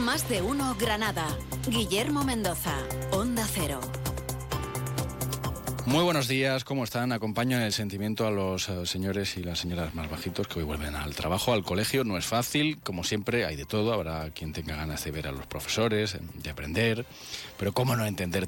Más de uno Granada. Guillermo Mendoza, Onda Cero. Muy buenos días, ¿cómo están? Acompaño en el sentimiento a los señores y las señoras más bajitos que hoy vuelven al trabajo, al colegio. No es fácil, como siempre, hay de todo. Habrá quien tenga ganas de ver a los profesores, de aprender, pero cómo no entender